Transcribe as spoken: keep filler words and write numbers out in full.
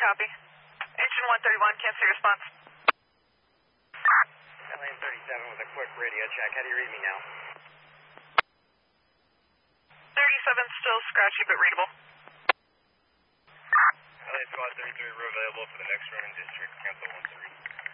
copy. Engine one thirty-one, can't see response. L A M thirty-seven with a quick radio check. How do you read me now? thirty-seven still scratchy but readable. L A Squad thirty-three, we're available for the next run in district. Cancel one three.